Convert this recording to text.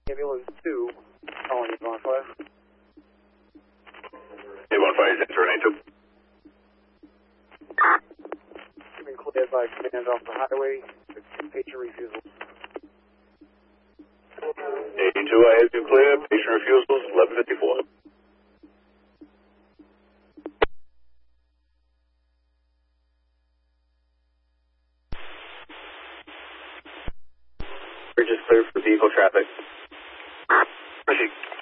Ambulance 2, calling Avon 5. Avon 5 is entering 2. Been cleared by command off the highway with 2 patient refusals. 82, I have you clear. Patient refusals, 1154. Bridge is clear for vehicle traffic. Proceed.